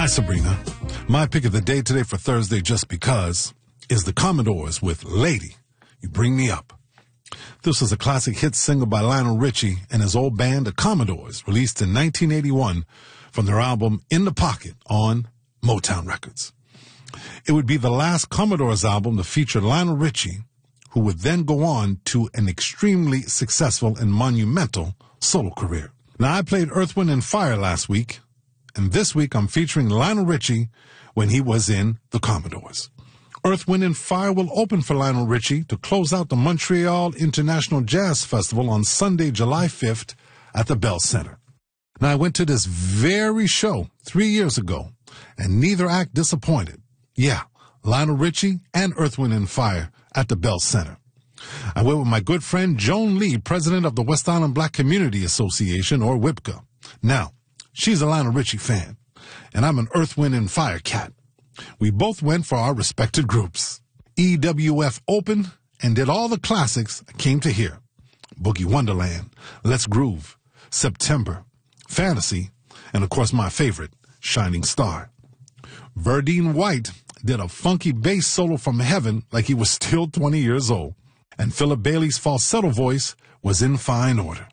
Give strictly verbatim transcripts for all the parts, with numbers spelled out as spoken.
Hi, Sabrina. My pick of the day today for Thursday, just because, is the Commodores with Lady, You Bring Me Up. This was a classic hit single by Lionel Richie and his old band, the Commodores, released in nineteen eighty-one from their album In the Pocket on Motown Records. It would be the last Commodores album to feature Lionel Richie, who would then go on to an extremely successful and monumental solo career. Now, I played Earth, Wind and Fire last week, and this week I'm featuring Lionel Richie when he was in the Commodores. Earth, Wind and Fire will open for Lionel Richie to close out the Montreal International Jazz Festival on Sunday, July fifth at the Bell Center. Now, I went to this very show three years ago, and neither act disappointed. Yeah, Lionel Richie and Earth, Wind and Fire at the Bell Center. I went with my good friend Joan Lee, president of the West Island Black Community Association, or W I B C A. Now, she's a Lionel Richie fan, and I'm an Earth, Wind and Fire cat. We both went for our respected groups. E W F opened and did all the classics I came to hear. Boogie Wonderland, Let's Groove, September, Fantasy, and of course my favorite, Shining Star. Verdine White did a funky bass solo from heaven like he was still twenty years old. And Philip Bailey's falsetto voice was in fine order.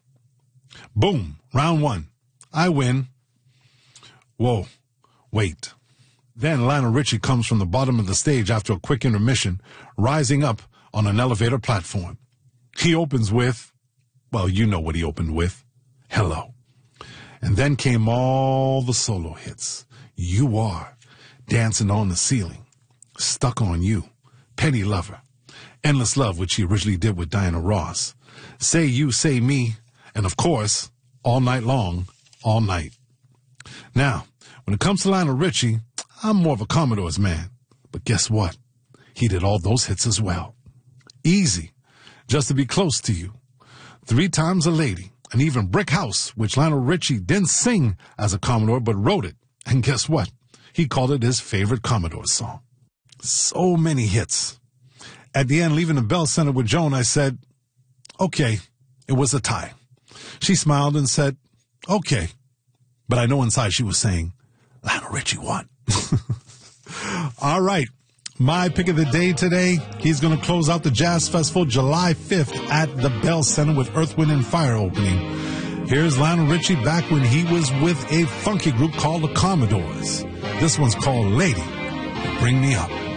Boom, round one. I win. Whoa, wait. Then Lionel Richie comes from the bottom of the stage after a quick intermission, rising up on an elevator platform. He opens with, well, you know what he opened with, Hello. And then came all the solo hits. You Are, Dancing on the Ceiling, Stuck on You, Penny Lover, Endless Love, which he originally did with Diana Ross, Say You, Say Me, and of course, All Night Long, All Night. Now, when it comes to Lionel Richie, I'm more of a Commodores man, but guess what? He did all those hits as well. Easy, Just to Be Close to You, Three Times a Lady, and even Brick House, which Lionel Richie didn't sing as a Commodore, but wrote it. And guess what? He called it his favorite Commodore song. So many hits. At the end, leaving the Bell Center with Joan, I said, okay, it was a tie. She smiled and said, okay. But I know inside she was saying, Lionel Richie won. All right. My pick of the day today, he's going to close out the Jazz Festival July fifth at the Bell Center with Earth, Wind and Fire opening. Here's Lionel Richie back when he was with a funky group called the Commodores. This one's called Lady, Bring Me Up.